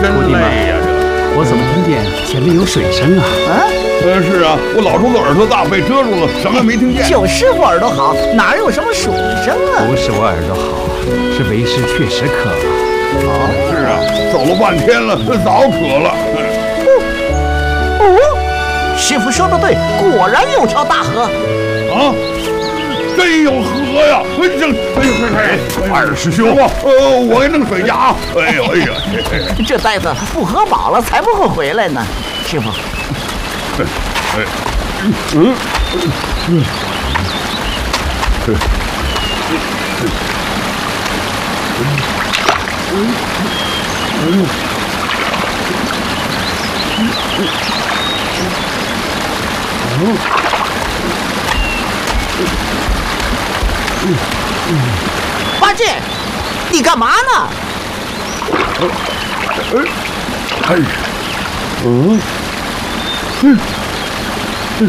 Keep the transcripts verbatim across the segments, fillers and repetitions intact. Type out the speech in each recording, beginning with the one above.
真累呀！ 我怎么听见前面有水声啊？ 啊？ 呃，是啊，我老叔子耳朵大，被遮住了，什么也没听见。 就师傅耳朵好，哪有什么水声啊？ 不是我耳朵好，是为师确实渴了。 啊，是啊，走了半天了，早渴了。 哦，师傅说的对，果然有条大河。 啊！真有河呀！这，哎呦，哎，二师兄，呃，我给弄水去啊！哎呦，哎呀， 这呆子不喝饱了才不会回来呢，师傅。 哎，嗯，嗯，嗯，嗯，嗯。 八戒，你干嘛呢？ 哎，嗯，嗯，嗯，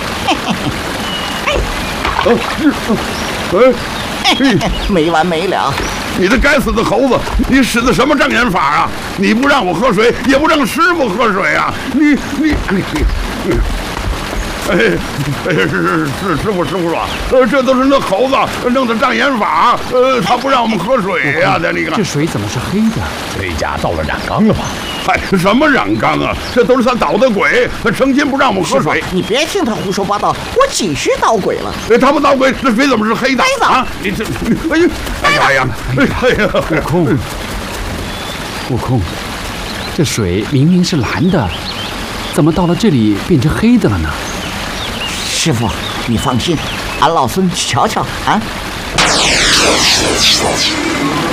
哎，哎， 没完没了！ 你这该死的猴子，你使的什么障眼法啊？你不让我喝水，也不让师傅喝水啊！你你你你。哎，哎，是是是，师傅师傅说，呃，这都是那猴子弄的障眼法，呃，他不让我们喝水呀、啊，这你看， 这水怎么是黑的？ 这家到了染缸了吧？ 嗨，什么染缸啊？这都是他捣的鬼，他成天不让我们喝水。 你别听他胡说八道，我几时捣鬼了？ 哎，他不捣鬼，这水怎么是黑的？ 黑的啊！你这，哎呦，哎呀呀，哎呀， 悟空，悟空，这水明明是蓝的，怎么到了这里变成黑的了呢？ 师傅，你放心，俺老孙去瞧瞧啊。